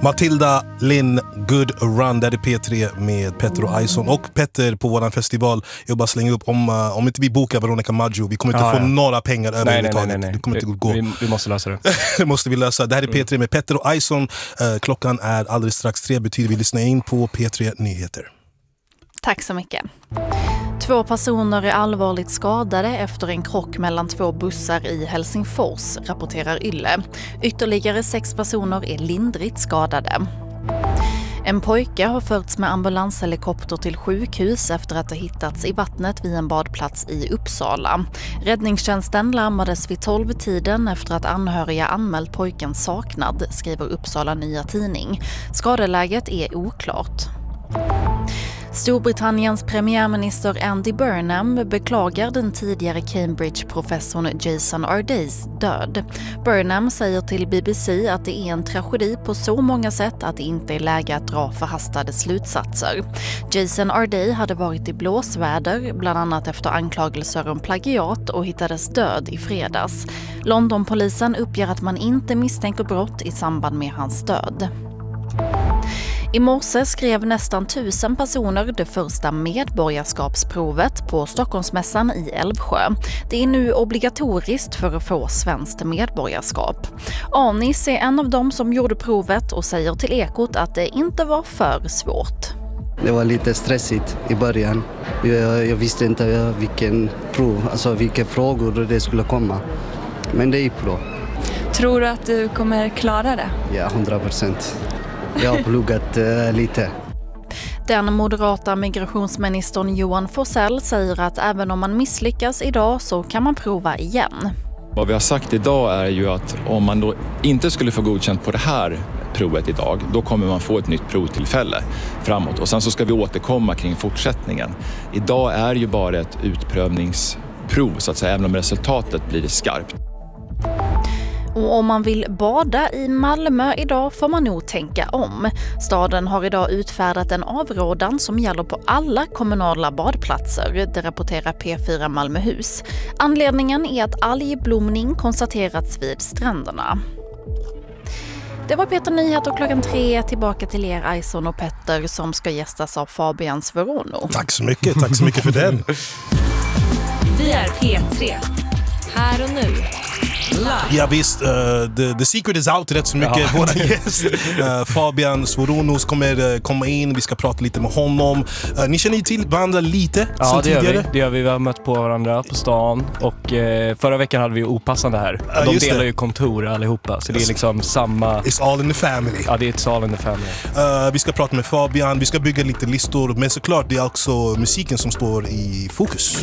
Matilda Lynn, Good Run, där är P3 med Petter och Ison. Och Petter på våran festival, jag bara slänger upp om inte vi bokar Veronica Maggio, vi kommer inte få några pengar överhuvudtaget. Nej. Det kommer inte gå. Vi måste lösa det. Det måste vi lösa. Det här är P3 med Petter och Ison. Klockan är alldeles strax 3, betyder vi lyssnar in på P3 Nyheter. Tack så mycket. 2 personer är allvarligt skadade efter en krock mellan 2 bussar i Helsingfors, rapporterar Yle. Ytterligare 6 personer är lindrigt skadade. En pojke har förts med ambulanshelikopter till sjukhus efter att ha hittats i vattnet vid en badplats i Uppsala. Räddningstjänsten larmades vid 12-tiden efter att anhöriga anmält pojken saknad, skriver Uppsala Nya Tidning. Skadeläget är oklart. Storbritanniens premiärminister Andy Burnham beklagar den tidigare Cambridge-professorn Jason Ardays död. Burnham säger till BBC att det är en tragedi på så många sätt att det inte är läge att dra förhastade slutsatser. Jason Arday hade varit i blåsväder, bland annat efter anklagelser om plagiat, och hittades död i fredags. Londonpolisen uppger att man inte misstänker brott i samband med hans död. I morse skrev nästan 1000 personer det första medborgarskapsprovet på Stockholmsmässan i Älvsjö. Det är nu obligatoriskt för att få svenskt medborgarskap. Anis är en av dem som gjorde provet och säger till Ekot att det inte var för svårt. Det var lite stressigt i början. Jag visste inte vilka frågor det skulle komma. Men det gick bra. Tror du att du kommer klara det? Ja, 100%. Jag har pluggat lite. Den moderata migrationsministern Johan Forsell säger att även om man misslyckas idag så kan man prova igen. Vad vi har sagt idag är ju att om man då inte skulle få godkänt på det här provet idag, då kommer man få ett nytt provtillfälle framåt. Och sen så ska vi återkomma kring fortsättningen. Idag är ju bara ett utprövningsprov så att säga, även om resultatet blir skarpt. Och om man vill bada i Malmö idag får man nog tänka om. Staden har idag utfärdat en avrådan som gäller på alla kommunala badplatser, det rapporterar P4 Malmöhus. Anledningen är att algblomning konstaterats vid stränderna. Det var Peter Nyheter klockan 3, tillbaka till er Ison och Petter som ska gästas av Fabian Svorono. Tack så mycket för den. Vi är P3, här och nu. Ja visst, the secret is out rätt så mycket. Våra gäst Fabian Svorono kommer komma in. Vi ska prata lite med honom. Ni känner ju till varandra lite sen tidigare. Det gör vi. Vi har mött på varandra på stan. Och förra veckan hade vi opassande här. De delar ju kontor allihopa. Så det är liksom samma... It's all in the family. Ja, det är it's all in the family. Vi ska prata med Fabian. Vi ska bygga lite listor. Men såklart, det är också musiken som står i fokus.